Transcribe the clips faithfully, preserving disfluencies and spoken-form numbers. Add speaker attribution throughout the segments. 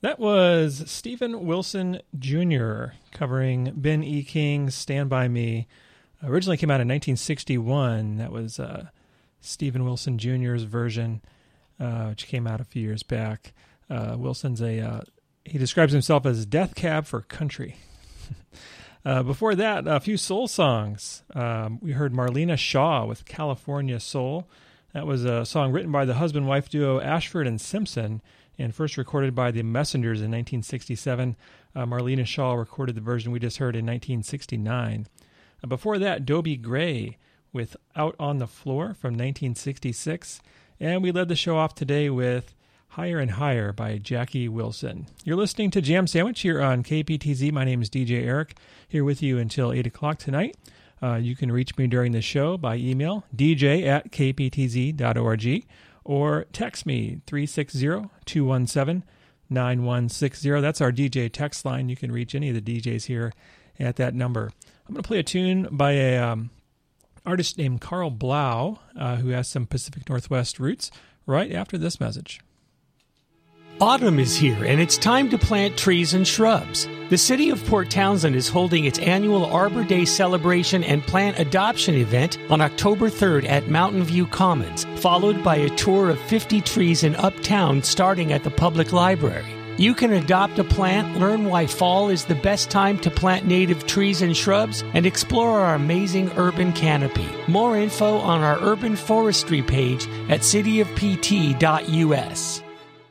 Speaker 1: That was Stephen Wilson Junior covering Ben E. King's Stand By Me. Originally came out in nineteen sixty-one. That was uh, Stephen Wilson Junior's version, uh, which came out a few years back. Uh, Wilson's a, uh, he describes himself as Death Cab for Country. uh, before that, a few soul songs. Um, we heard Marlena Shaw with California Soul. That was a song written by the husband-wife duo Ashford and Simpson, and first recorded by the Messengers in nineteen sixty-seven. Uh, Marlena Shaw recorded the version we just heard in nineteen sixty-nine. Uh, before that, Dobie Gray with Out on the Floor from nineteen sixty-six. And we led the show off today with Higher and Higher by Jackie Wilson. You're listening to Jam Sandwich here on K P T Z. My name is D J Eric, here with you until eight o'clock tonight. Uh, you can reach me during the show by email, d j at k p t z dot org, or text me, three six zero, two one seven, nine one six zero. That's our D J text line. You can reach any of the D Js here at that number. I'm going to play a tune by a um, artist named Carl Blau, uh, who has some Pacific Northwest roots, right after this message.
Speaker 2: Autumn is here, and it's time to plant trees and shrubs. The City of Port Townsend is holding its annual Arbor Day celebration and plant adoption event on October third at Mountain View Commons, followed by a tour of fifty trees in Uptown starting at the Public Library. You can adopt a plant, learn why fall is the best time to plant native trees and shrubs, and explore our amazing urban canopy. More info on our urban forestry page at city of p t dot u s.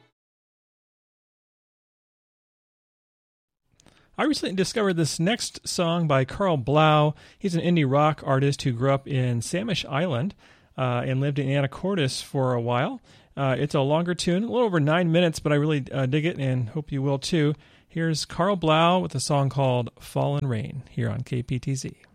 Speaker 1: I recently discovered this next song by Carl Blau. He's an indie rock artist who grew up in Samish Island uh, and lived in Anacortes for a while. Uh, it's a longer tune, a little over nine minutes, but I really uh, dig it and hope you will too. Here's Carl Blau with a song called Fallen Rain here on K P T Z.